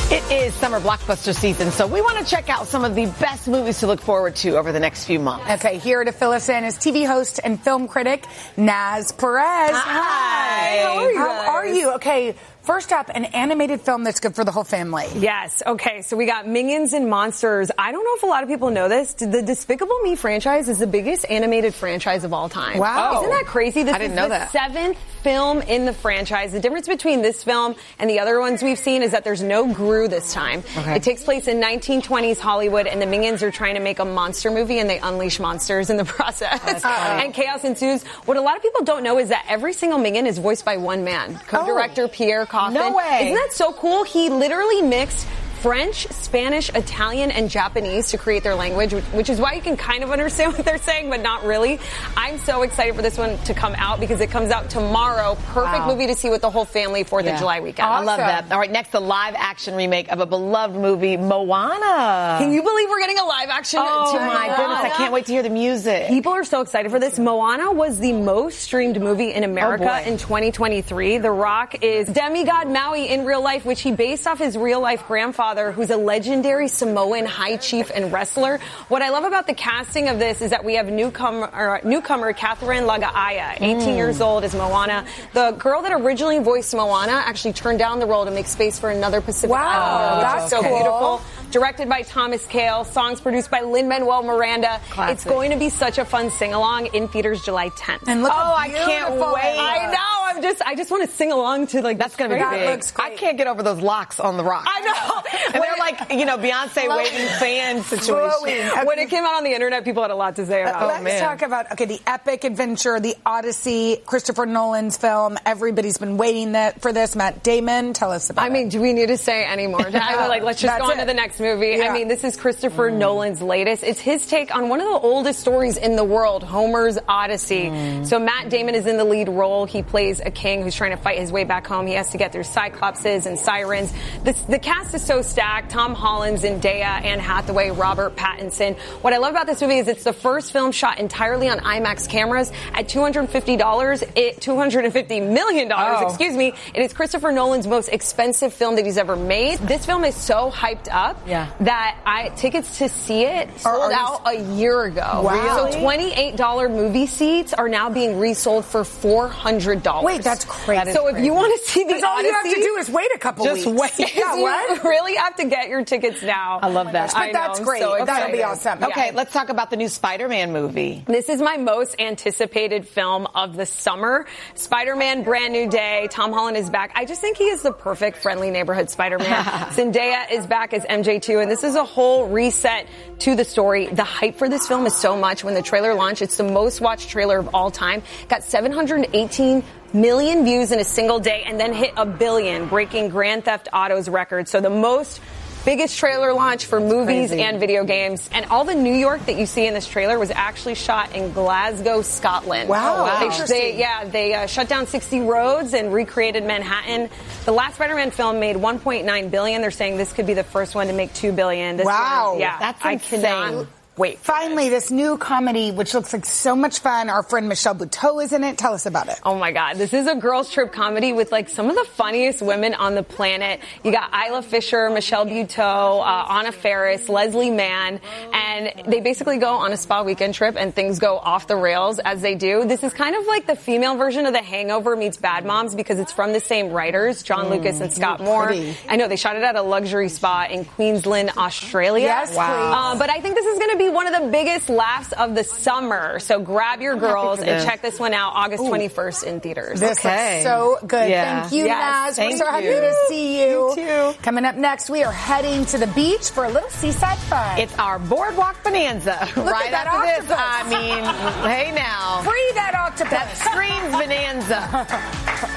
It is summer blockbuster season, so we want to check out some of the best movies to look forward to over the next few months. Okay, here to fill us in is TV host and film critic Naz Perez. Hi. How are you? Okay, first up, an animated film that's good for the whole family. Yes. Okay, so we got Minions and Monsters. I don't know if a lot of people know this. The Despicable Me franchise is the biggest animated franchise of all time. Wow. Isn't that crazy? This I didn't know is the that. seventh film in the franchise. The difference between this film and the other ones we've seen is that there's no Gru this time. Okay. It takes place in 1920s Hollywood, and the Minions are trying to make a monster movie, and they unleash monsters in the process. And chaos ensues. What a lot of people don't know is that every single Minion is voiced by one man, co-director Pierre Coffin. No way. Isn't that so cool? He literally mixed French, Spanish, Italian, and Japanese to create their language, which is why you can kind of understand what they're saying, but not really. I'm so excited for this one to come out because it comes out tomorrow. Perfect movie to see with the whole family 4th of July weekend. I love that. All right, next, the live-action remake of a beloved movie, Moana. Can you believe we're getting a live-action? Oh, my goodness, I can't wait to hear the music. People are so excited for this. Moana was the most streamed movie in America in 2023. The Rock is demigod Maui in real life, which he based off his real-life grandfather, who's a legendary Samoan high chief and wrestler. What I love about the casting of this is that we have newcomer Catherine Lagaaya, 18 years old, as Moana. The girl that originally voiced Moana actually turned down the role to make space for another Pacific Islander, which that's is so cool. beautiful. Directed by Thomas Kail, songs produced by Lin-Manuel Miranda. Classic. It's going to be such a fun sing-along in theaters July 10th. And look how I can't beautiful wait. they are. I know. I just want to sing along to That's going to be That big. looks great. I can't get over those locks on the Rock. I know. And they're like, Beyonce waiting fan situation. When it came out on the internet, people had a lot to say about it. Let's talk about, the epic adventure, the Odyssey, Christopher Nolan's film. Everybody's been waiting for this. Matt Damon, tell us about it. Do we need to say any more? Let's just go on to the next movie. Yeah. This is Christopher Nolan's latest. It's his take on one of the oldest stories in the world, Homer's Odyssey. So Matt Damon is in the lead role. He plays a king who's trying to fight his way back home. He has to get through Cyclopses and Sirens. The cast is so stacked. Tom Holland, Zendaya, Anne Hathaway, Robert Pattinson. What I love about this movie is it's the first film shot entirely on IMAX cameras at $250 million, excuse me. It is Christopher Nolan's most expensive film that he's ever made. This film is so hyped up that tickets to see it sold out a year ago. Wow. So $28 movie seats are now being resold for $400. Wait, that's crazy. So if you want to see the Odyssey, all you have to do is wait a couple weeks. Just wait. Yeah, what? You really have to get your tickets now. I love that. But that's great. That'll be awesome. Okay, let's talk about the new Spider-Man movie. This is my most anticipated film of the summer. Spider-Man, Brand New Day. Tom Holland is back. I just think he is the perfect friendly neighborhood Spider-Man. Zendaya is back as MJ2, and this is a whole reset to the story. The hype for this film is so much. When the trailer launched, it's the most watched trailer of all time. Got 718 million views in a single day and then hit 1 billion, breaking Grand Theft Auto's record. So the biggest trailer launch for movies and video games. And all the New York that you see in this trailer was actually shot in Glasgow, Scotland. Wow. They shut down 60 roads and recreated Manhattan. The last Spider-Man film made $1.9 billion. They're saying this could be the first one to make $2 billion. That's insane. I cannot wait. Finally, this new comedy, which looks like so much fun. Our friend Michelle Buteau is in it. Tell us about it. Oh my God. This is a girls trip comedy with some of the funniest women on the planet. You got Isla Fisher, Michelle Buteau, Anna Faris, Leslie Mann, and they basically go on a spa weekend trip and things go off the rails as they do. This is kind of like the female version of The Hangover meets Bad Moms because it's from the same writers, John Lucas and Scott Moore. Pretty. I know they shot it at a luxury spa in Queensland, Australia. Yes, wow. But I think this is going to be one of the biggest laughs of the summer. So grab your girls and check this one out August 21st in theaters. This looks so good. Yeah. Thank you, Naz. We're so happy to see you. You too. Coming up next, we are heading to the beach for a little seaside fun. It's our Boardwalk Bonanza. Right after octopus. this, hey now. Free that octopus. That screams Bonanza.